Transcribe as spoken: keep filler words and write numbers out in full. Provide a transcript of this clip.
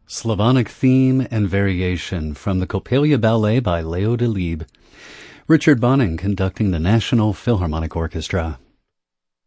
Slavonic Theme and Variation from the Coppelia Ballet by Leo Delibes. Richard Bonning conducting the National Philharmonic Orchestra.